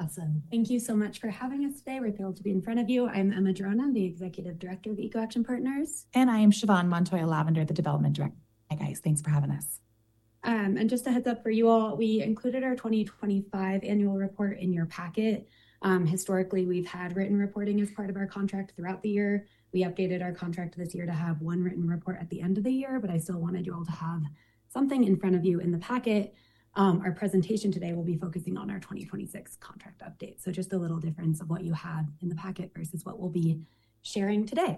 Awesome. Thank you so much for having us today. We're thrilled to be in front of you. I'm Emma Drona, the Executive Director of EcoAction Partners. And I am Siobhan Montoya Lavender, the Development Director. Hi guys, thanks for having us. And just a heads up for you all, we included our 2025 annual report in your packet. Historically, we've had written reporting as part of our contract throughout the year. We updated our contract this year to have one written report at the end of the year, but I still wanted you all to have something in front of you in the packet. Our presentation today will be focusing on our 2026 contract update. So just a little difference of what you had in the packet versus what we'll be sharing today.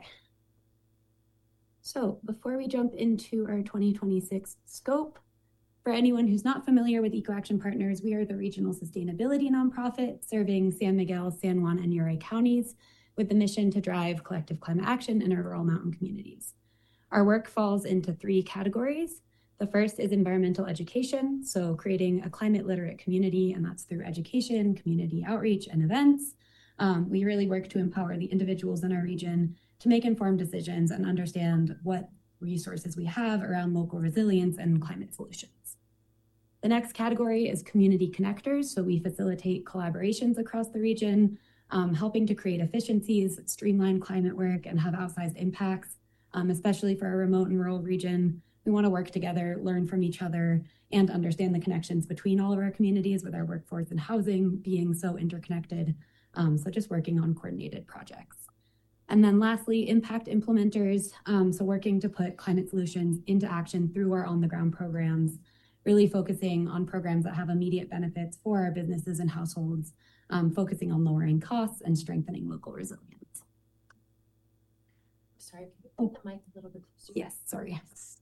So before we jump into our 2026 scope, for anyone who's not familiar with EcoAction Partners, we are the regional sustainability nonprofit serving San Miguel, San Juan, and Uray counties with the mission to drive collective climate action in our rural mountain communities. Our work falls into three categories. The first is environmental education, so creating a climate literate community, and that's through education, community outreach, and events. We really work to empower the individuals in our region to make informed decisions and understand what resources we have around local resilience and climate solutions. The next category is community connectors, so we facilitate collaborations across the region, helping to create efficiencies, streamline climate work, and have outsized impacts, especially for a remote and rural region. We want to work together, learn from each other, and understand the connections between all of our communities with our workforce and housing being so interconnected. So just working on coordinated projects. And then lastly, impact implementers. So working to put climate solutions into action through our on-the-ground programs, really focusing on programs that have immediate benefits for our businesses and households, focusing on lowering costs and strengthening local resilience. Sorry, can you hold the mic a little bit closer? Yes, sorry.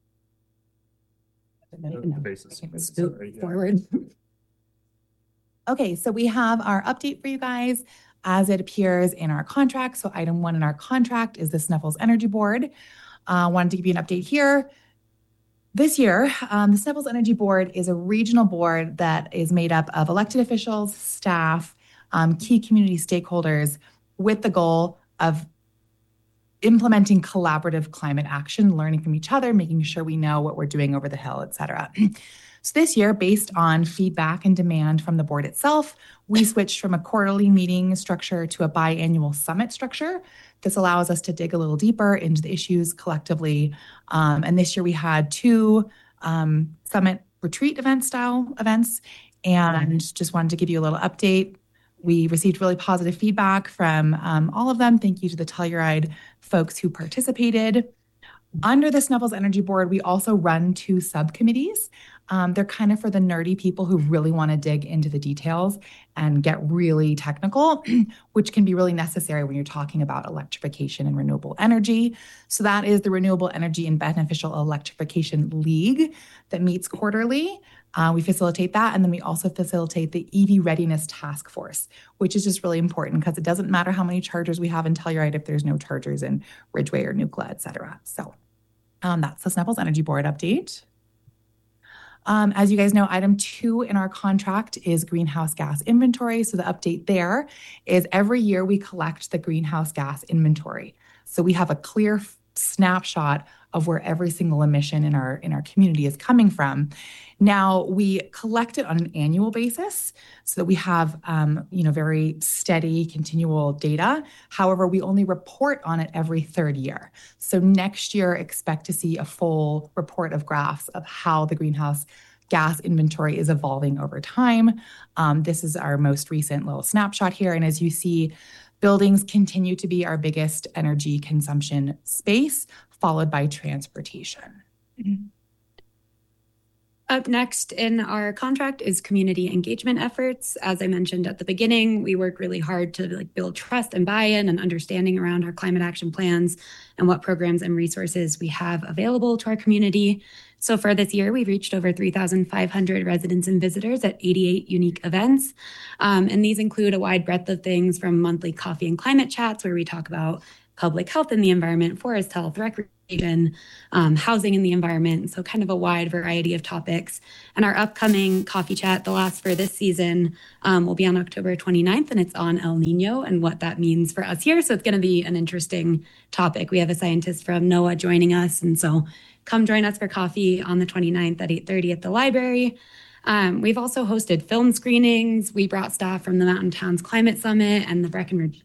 Forward. Okay, so we have our update for you guys as it appears in our contract. So item 1 in our contract is the Snuffles Energy Board. Wanted to give you an update here. This year, the Snuffles Energy Board is a regional board that is made up of elected officials, staff, key community stakeholders with the goal of implementing collaborative climate action, learning from each other, making sure we know what we're doing over the hill, et cetera. So this year, based on feedback and demand from the board itself, we switched from a quarterly meeting structure to a biannual summit structure. This allows us to dig a little deeper into the issues collectively. And this year we had 2 summit retreat style events, and just wanted to give you a little update. We received really positive feedback from all of them. Thank you to the Telluride folks who participated. Under the Snuffles Energy Board, we also run 2 subcommittees. They're kind of for the nerdy people who really want to dig into the details and get really technical, which can be really necessary when you're talking about electrification and renewable energy. So that is the Renewable Energy and Beneficial Electrification League that meets quarterly. We facilitate that, and then we also facilitate the EV Readiness Task Force, which is just really important because it doesn't matter how many chargers we have in Telluride if there's no chargers in Ridgeway or Nucla, et cetera. So that's the Snuffles Energy Board update. As you guys know, item 2 in our contract is greenhouse gas inventory. So the update there is every year we collect the greenhouse gas inventory. So we have a clear snapshot of where every single emission in our community is coming from. Now we collect it on an annual basis, so that we have very steady, continual data. However, we only report on it every 3rd year. So next year, expect to see a full report of graphs of how the greenhouse gas inventory is evolving over time. This is our most recent little snapshot here, and as you see, buildings continue to be our biggest energy consumption space, followed by transportation. Up next in our contract is community engagement efforts. As I mentioned at the beginning, we work really hard to build trust and buy-in and understanding around our climate action plans and what programs and resources we have available to our community. So far this year, we've reached over 3,500 residents and visitors at 88 unique events. And these include a wide breadth of things from monthly coffee and climate chats, where we talk about public health and the environment, forest health, recreation, housing and the environment. So kind of a wide variety of topics. And our upcoming coffee chat, the last for this season, will be on October 29th, and it's on El Nino and what that means for us here. So it's going to be an interesting topic. We have a scientist from NOAA joining us. And so come join us for coffee on the 29th at 8:30 at the library. We've also hosted film screenings. We brought staff from the Mountain Towns Climate Summit and the Breckenridge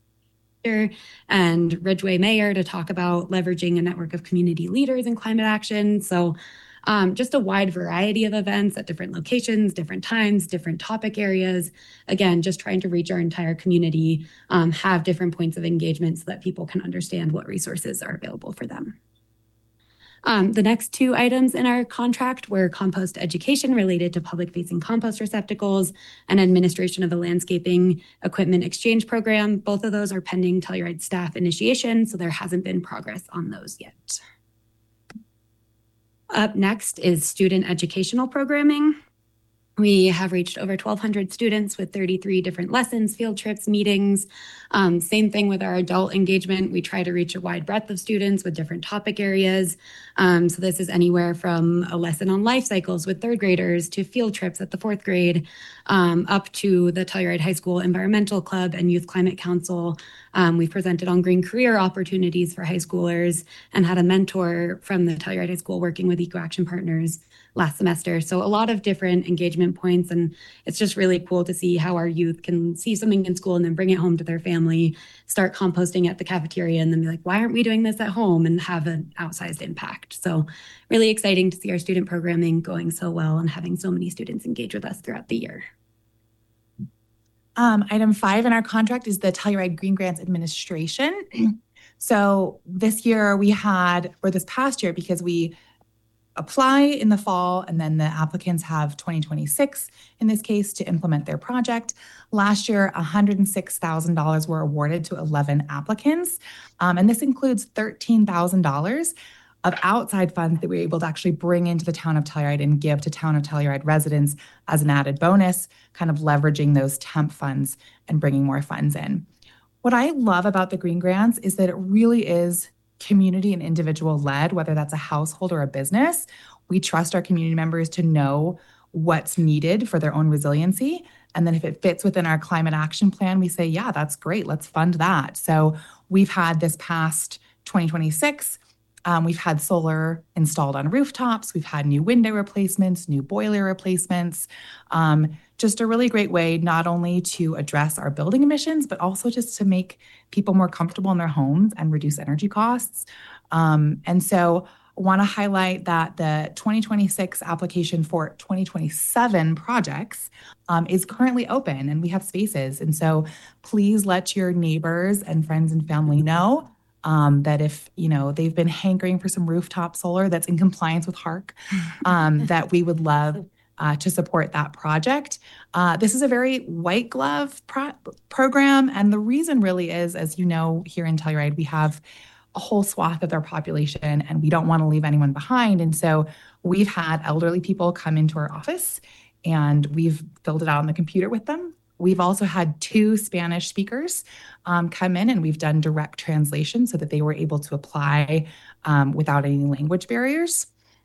and Ridgeway Mayor to talk about leveraging a network of community leaders in climate action. So just a wide variety of events at different locations, different times, different topic areas. Again, just trying to reach our entire community, have different points of engagement so that people can understand what resources are available for them. The next two items in our contract were compost education related to public-facing compost receptacles and administration of a landscaping equipment exchange program. Both of those are pending Telluride staff initiation, so there hasn't been progress on those yet. Up next is student educational programming. We have reached over 1,200 students with 33 different lessons, field trips, meetings. Same thing with our adult engagement. We try to reach a wide breadth of students with different topic areas. So this is anywhere from a lesson on life cycles with third graders to field trips at the fourth grade, up to the Telluride High School Environmental Club and Youth Climate Council. We've presented on green career opportunities for high schoolers and had a mentor from the Telluride High School working with EcoAction Partners last semester. So a lot of different engagement points. And it's just really cool to see how our youth can see something in school and then bring it home to their family, start composting at the cafeteria, and then be like, why aren't we doing this at home, and have an outsized impact. So really exciting to see our student programming going so well and having so many students engage with us throughout the year. Item 5 in our contract is the Telluride Green Grants Administration. So this year we had, or this past year, because we apply in the fall and then the applicants have 2026 in this case to implement their project. Last year, $106,000 were awarded to 11 applicants. And this includes $13,000 of outside funds that we were able to actually bring into the town of Telluride and give to town of Telluride residents as an added bonus, kind of leveraging those temp funds and bringing more funds in. What I love about the Green Grants is that it really is community and individual led, whether that's a household or a business. We trust our community members to know what's needed for their own resiliency. And then if it fits within our climate action plan, we say, yeah, that's great. Let's fund that. So we've had this past 2026, we've had solar installed on rooftops. We've had new window replacements, new boiler replacements. Just a really great way not only to address our building emissions, but also just to make people more comfortable in their homes and reduce energy costs. And so I want to highlight that the 2026 application for 2027 projects is currently open and we have spaces. And so please let your neighbors and friends and family know that if, they've been hankering for some rooftop solar that's in compliance with HARC, that we would love to support that project. This is a very white glove program. And the reason really is, as you know, here in Telluride, we have a whole swath of our population and we don't want to leave anyone behind. And so we've had elderly people come into our office and we've filled it out on the computer with them. We've also had 2 Spanish speakers come in and we've done direct translation so that they were able to apply without any language barriers.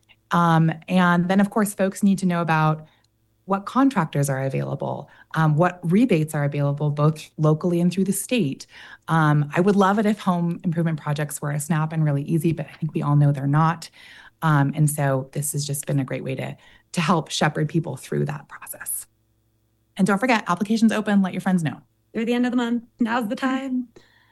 And then, of course, folks need to know about what contractors are available, what rebates are available, both locally and through the state. I would love it if home improvement projects were a snap and really easy, but I think we all know they're not. And so this has just been a great way to help shepherd people through that process. And don't forget, applications open, let your friends know. Through the end of the month, now's the time.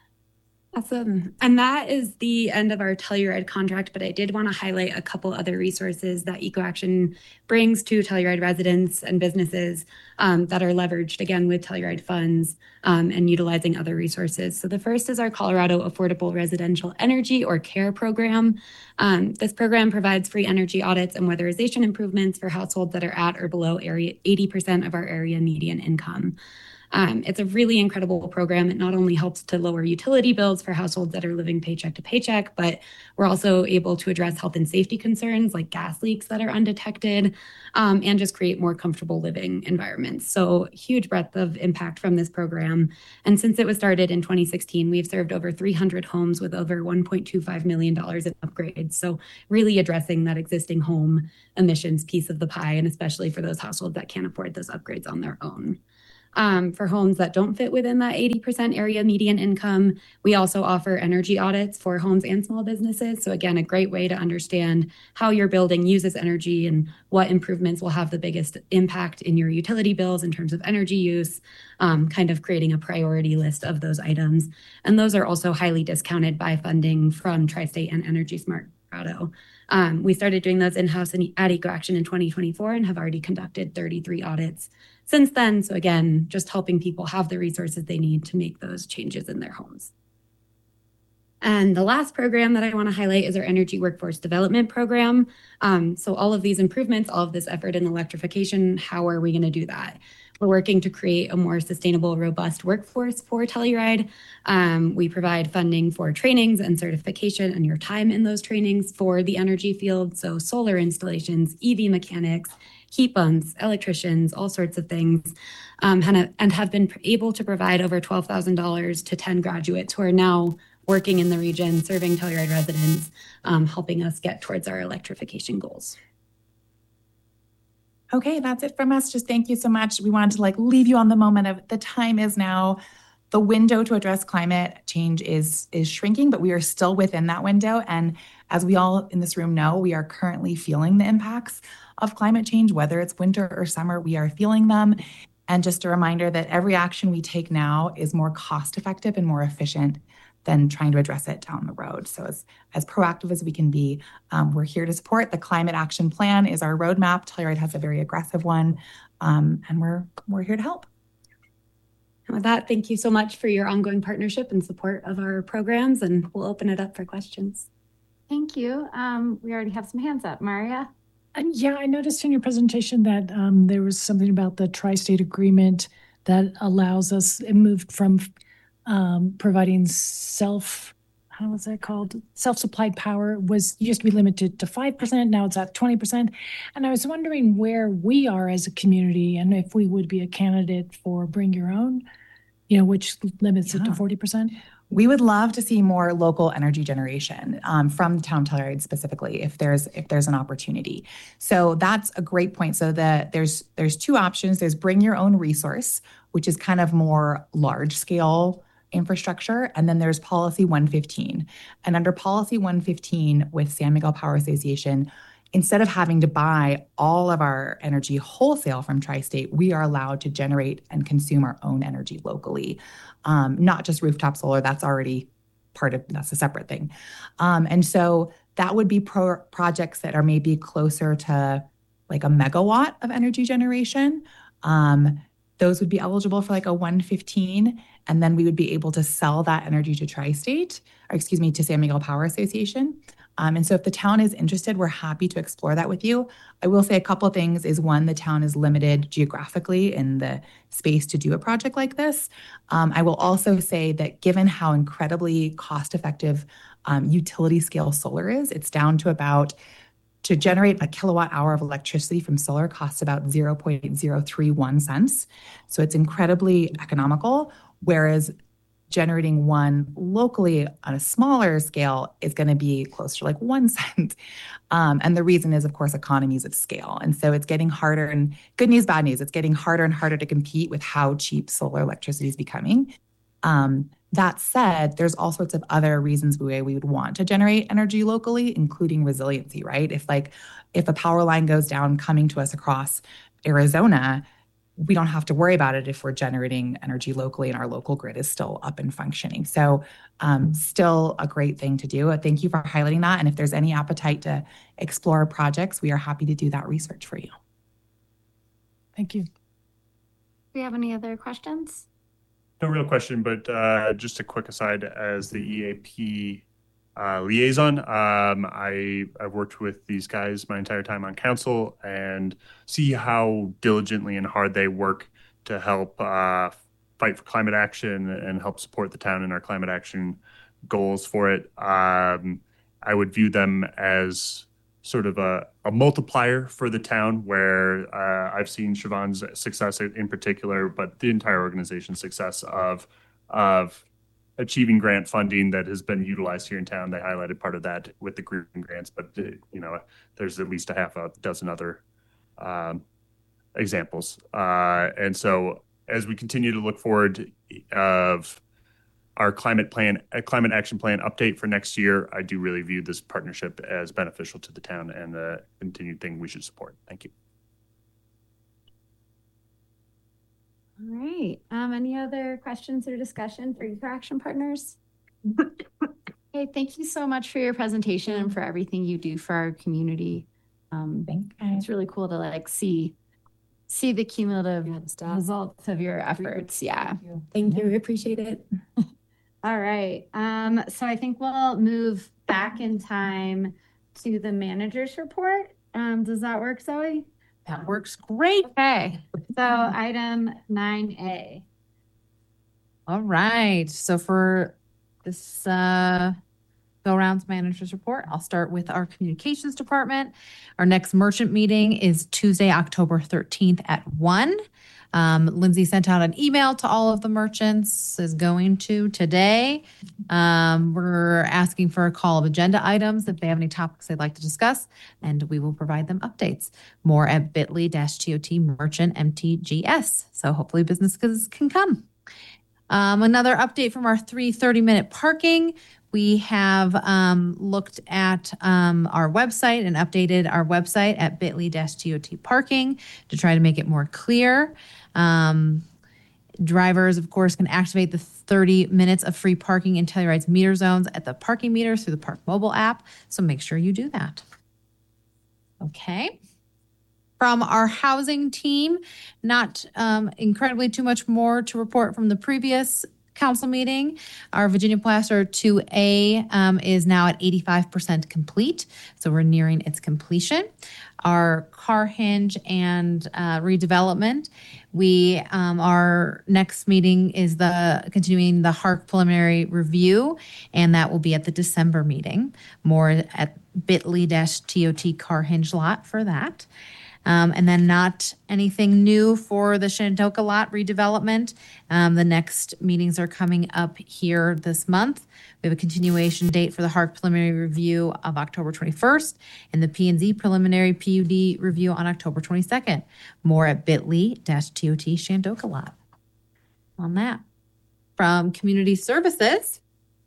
Awesome. And that is the end of our Telluride contract, but I did want to highlight a couple other resources that EcoAction brings to Telluride residents and businesses that are leveraged, again, with Telluride funds and utilizing other resources. So the first is our Colorado Affordable Residential Energy, or CARE program. This program provides free energy audits and weatherization improvements for households that are at or below 80% of our area median income. It's a really incredible program. It not only helps to lower utility bills for households that are living paycheck to paycheck, but we're also able to address health and safety concerns like gas leaks that are undetected, and just create more comfortable living environments. So huge breadth of impact from this program. And since it was started in 2016, we've served over 300 homes with over $1.25 million in upgrades. So really addressing that existing home emissions piece of the pie, and especially for those households that can't afford those upgrades on their own. For homes that don't fit within that 80% area median income, we also offer energy audits for homes and small businesses. So again, a great way to understand how your building uses energy and what improvements will have the biggest impact in your utility bills in terms of energy use, kind of creating a priority list of those items. And those are also highly discounted by funding from Tri-State and Energy Smart Colorado. We started doing those in-house at EcoAction in 2024 and have already conducted 33 audits since then. So again, just helping people have the resources they need to make those changes in their homes. And the last program that I want to highlight is our Energy Workforce Development Program. So all of these improvements, all of this effort in electrification, how are we going to do that? We're working to create a more sustainable, robust workforce for Telluride. We provide funding for trainings and certification and your time in those trainings for the energy field. So solar installations, EV mechanics, heat pumps, electricians, all sorts of things, and have been able to provide over $12,000 to 10 graduates who are now working in the region, serving Telluride residents, helping us get towards our electrification goals. Okay, that's it from us. Just thank you so much. We wanted to leave you on the moment of the time is now. The window to address climate change is shrinking, but we are still within that window. And as we all in this room know, we are currently feeling the impacts of climate change, whether it's winter or summer, we are feeling them. And just a reminder that every action we take now is more cost effective and more efficient than trying to address it down the road. So as proactive as we can be, we're here to support. The Climate Action Plan is our roadmap. Telluride has a very aggressive one, and we're here to help. And with that, thank you so much for your ongoing partnership and support of our programs, and we'll open it up for questions. Thank you. We already have some hands up. Maria? Yeah, I noticed in your presentation that there was something about the Tri-State Agreement that allows us, it moved from providing self-supplied power used to be limited to 5%. Now it's at 20%. And I was wondering where we are as a community and if we would be a candidate for Bring Your Own, which limits it to 40%. We would love to see more local energy generation from the town of Telluride specifically, if there's an opportunity. So that's a great point. So there's two options. There's Bring Your Own Resource, which is kind of more large scale infrastructure. And then there's Policy 115. And under Policy 115 with San Miguel Power Association, instead of having to buy all of our energy wholesale from Tri-State, we are allowed to generate and consume our own energy locally. Not just rooftop solar, that's already that's a separate thing. And so that would be projects that are maybe closer to like a megawatt of energy generation. Those would be eligible for like a 115, and then we would be able to sell that energy to Tri-State, to San Miguel Power Association. And so if the town is interested, we're happy to explore that with you. I will say a couple of things is one, the town is limited geographically in the space to do a project like this. I will also say that given how incredibly cost-effective utility scale solar is, it's down to generate a kilowatt hour of electricity from solar costs about 0.031 cents. So it's incredibly economical, whereas generating one locally on a smaller scale is going to be close to like 1 cent. And the reason is, of course, economies of scale. And so it's getting harder, and good news, bad news, it's getting harder and harder to compete with how cheap solar electricity is becoming. That said, there's all sorts of other reasons we would want to generate energy locally, including resiliency, right? If a power line goes down coming to us across Arizona, we don't have to worry about it if we're generating energy locally and our local grid is still up and functioning. So still a great thing to do. Thank you for highlighting that. And if there's any appetite to explore projects, we are happy to do that research for you. Thank you. Do we have any other questions? No real question, but just a quick aside, as the EAP liaison, I've worked with these guys my entire time on council and see how diligently and hard they work to help fight for climate action and help support the town in our climate action goals for it. I would view them as sort of a multiplier for the town, where I've seen Siobhan's success in particular, but the entire organization's success of achieving grant funding that has been utilized here in town. They highlighted part of that with the green grants, but there's at least a half a dozen other examples. And so as we continue to look forward of our climate action plan update for next year, I do really view this partnership as beneficial to the town and a continued thing we should support. Thank you. All right. Any other questions or discussion for Eco Action Partners? Okay, thank you so much for your presentation and for everything you do for our community. It's really cool to like see the cumulative results of your efforts. Yeah. Thank you. We appreciate it. All right. So I think we'll move back in time to the manager's report. Does that work, Zoe? That works great. Okay. So item 9A. All right. So for this go-rounds manager's report, I'll start with our communications department. Our next merchant meeting is Tuesday, October 13th at 1. Lindsay sent out an email to all of the merchants, is going to today. We're asking for a call of agenda items if they have any topics they'd like to discuss, and we will provide them updates. More at bit.ly/TOT merchant MTGS. So hopefully businesses can come. Another update from our 330-minute parking. We have looked at our website and updated our website at bit.ly/TOT parking to try to make it more clear. Drivers, of course, can activate the 30 minutes of free parking in Telluride's meter zones at the parking meters through the Park Mobile app. So make sure you do that. Okay. From our housing team, not incredibly too much more to report from the previous council meeting. Our Virginia Placer 2A is now at 85% complete, so we're nearing its completion. Our car hinge and redevelopment, our next meeting is continuing the HARC preliminary review, and that will be at the December meeting. More at bit.ly/TOT car hinge lot for that. And then not anything new for the Shenandoah lot redevelopment. The next meetings are coming up here this month. We have a continuation date for the HARC preliminary review of October 21st and the P&Z preliminary PUD review on October 22nd. More at bit.ly/TOT Shenandoah lot on that. From community services,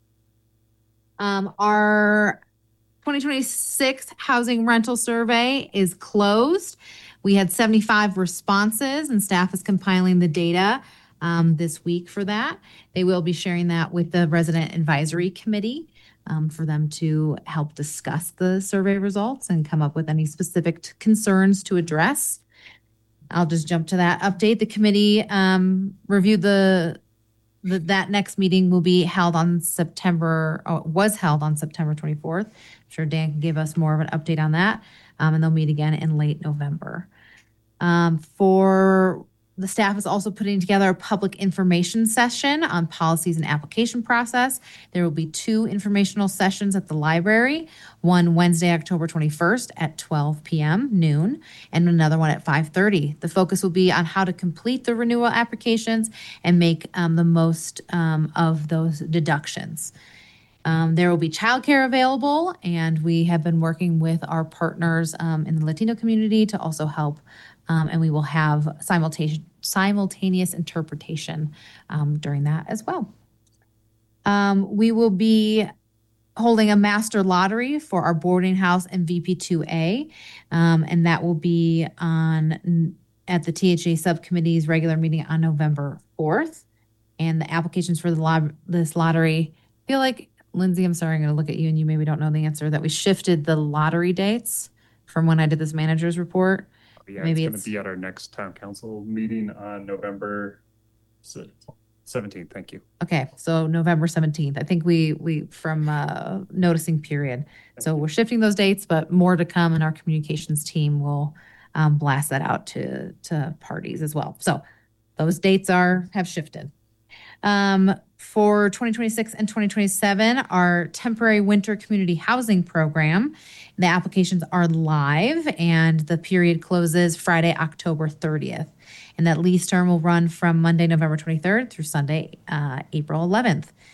our 2026 housing rental survey is closed. We had 75 responses and staff is compiling the data this week for that. They will be sharing that with the resident advisory committee for them to help discuss the survey results and come up with any specific concerns to address. I'll just jump to that update. The committee reviewed that next meeting will be held on was held on September 24th. I'm sure Dan can give us more of an update on that. And they'll meet again in late November. For the staff is also putting together a public information session on policies and application process. There will be 2 informational sessions at the library, one Wednesday, October 21st at 12 p.m. noon, and another one at 5:30. The focus will be on how to complete the renewal applications and make the most of those deductions. There will be childcare available, and we have been working with our partners in the Latino community to also help, and we will have simultaneous interpretation during that as well. We will be holding a master lottery for our boarding house and VP2A, and that will be at the THA subcommittee's regular meeting on November 4th. And the applications for this lottery, I feel like, Lindsay, I'm sorry, I'm going to look at you and you maybe don't know the answer, that we shifted the lottery dates from when I did this manager's report. Yeah, maybe it's going to be at our next town council meeting on November 17th. Thank you. Okay, so November 17th. I think we from noticing period. So we're shifting those dates, but more to come, and our communications team will blast that out to parties as well. So those dates have shifted. For 2026 and 2027, our temporary winter community housing program, the applications are live and the period closes Friday, October 30th. And that lease term will run from Monday, November 23rd through Sunday, April 11th.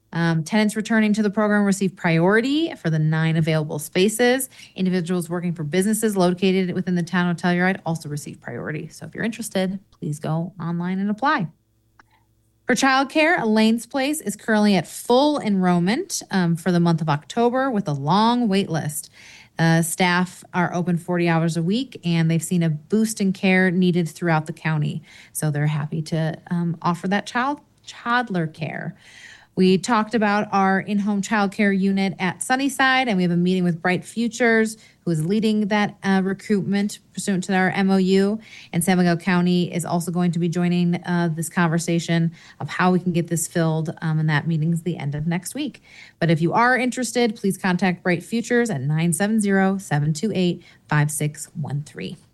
Tenants returning to the program receive priority for the 9 available spaces. Individuals working for businesses located within the town of Telluride also receive priority. So if you're interested, please go online and apply. For childcare, Elaine's Place is currently at full enrollment for the month of October with a long wait list. Staff are open 40 hours a week, and they've seen a boost in care needed throughout the county. So they're happy to offer that toddler care. We talked about our in-home childcare unit at Sunnyside, and we have a meeting with Bright Futures, who is leading that recruitment pursuant to our MOU. And San Miguel County is also going to be joining this conversation of how we can get this filled, and that meeting is the end of next week. But if you are interested, please contact Bright Futures at 970-728-5613.